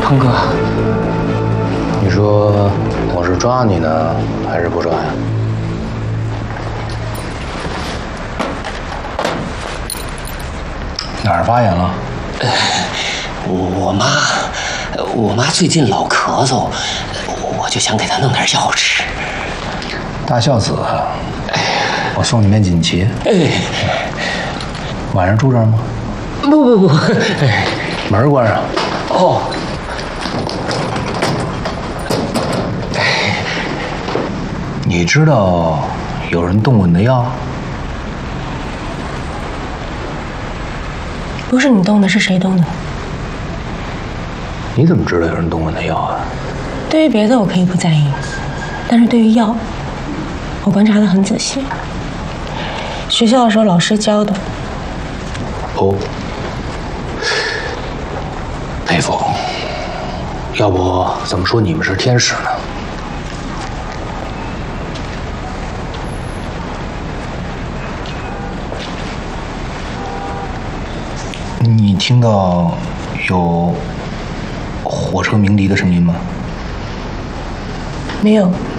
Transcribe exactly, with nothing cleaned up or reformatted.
鹏哥， 你说我是抓你呢，还是不抓呀？哪儿发炎了？ 我妈，我妈最近老咳嗽，我就想给她弄点药吃。 大孝子，我送你面锦旗。 哎， 晚上住这儿吗？ 不不不，哎， 门关上。 哦。 你知道有人动过你的药？ 不是你动的，是谁动的？ 你怎么知道有人动过你的药啊？ 对于别的我可以不在意，但是对于药，我观察得很仔细。学校的时候老师教的。 哦，佩服。要不怎么说你们是天使呢？你听到有火车鸣笛的声音吗？ 没有。